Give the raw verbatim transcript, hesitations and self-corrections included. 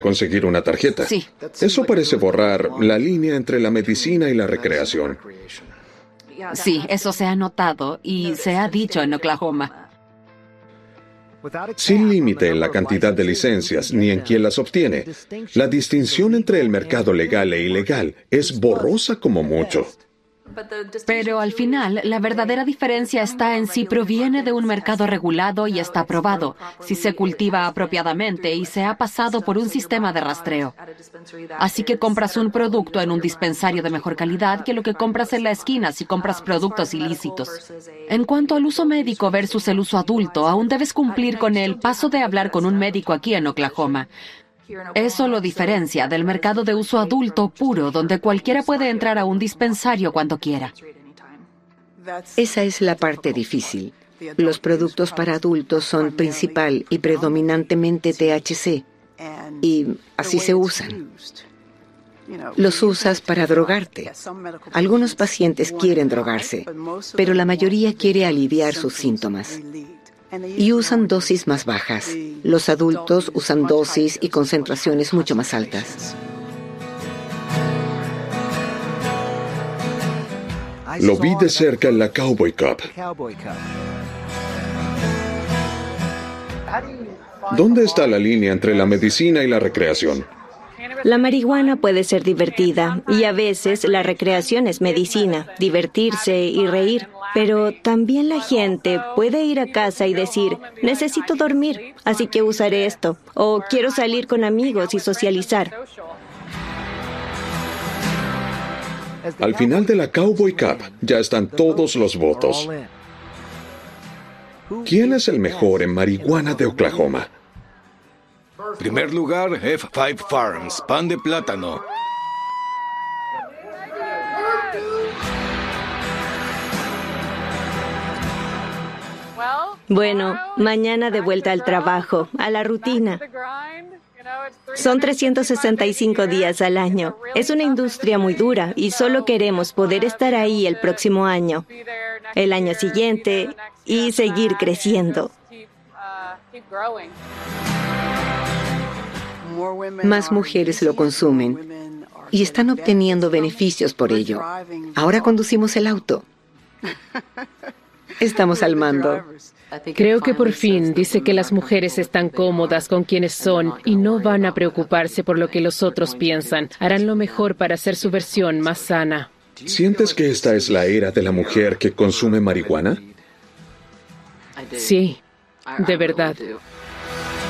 conseguir una tarjeta. Sí. Eso parece borrar la línea entre la medicina y la recreación. Sí, eso se ha notado y se ha dicho en Oklahoma. Sin límite en la cantidad de licencias ni en quién las obtiene, la distinción entre el mercado legal e ilegal es borrosa como mucho. Pero al final, la verdadera diferencia está en si proviene de un mercado regulado y está aprobado, si se cultiva apropiadamente y se ha pasado por un sistema de rastreo. Así que compras un producto en un dispensario de mejor calidad que lo que compras en la esquina si compras productos ilícitos. En cuanto al uso médico versus el uso adulto, aún debes cumplir con el paso de hablar con un médico aquí en Oklahoma. Eso lo diferencia del mercado de uso adulto puro, donde cualquiera puede entrar a un dispensario cuando quiera. Esa es la parte difícil. Los productos para adultos son principal y predominantemente T H C, y así se usan. Los usas para drogarte. Algunos pacientes quieren drogarse, pero la mayoría quiere aliviar sus síntomas. Y usan dosis más bajas. Los adultos usan dosis y concentraciones mucho más altas. Lo vi de cerca en la Cowboy Cup. ¿Dónde está la línea entre la medicina y la recreación? La marihuana puede ser divertida y a veces la recreación es medicina, divertirse y reír. Pero también la gente puede ir a casa y decir, necesito dormir, así que usaré esto. O quiero salir con amigos y socializar. Al final de la Cowboy Cup ya están todos los votos. ¿Quién es el mejor en marihuana de Oklahoma? Primer lugar, F cinco Farms, pan de plátano. Bueno, mañana de vuelta al trabajo, a la rutina. Son trescientos sesenta y cinco días al año. Es una industria muy dura y solo queremos poder estar ahí el próximo año, el año siguiente y seguir creciendo. Más mujeres lo consumen y están obteniendo beneficios por ello. Ahora conducimos el auto. Estamos al mando. Creo que por fin dice que las mujeres están cómodas con quienes son y no van a preocuparse por lo que los otros piensan. Harán lo mejor para hacer su versión más sana. ¿Sientes que esta es la era de la mujer que consume marihuana? Sí, de verdad.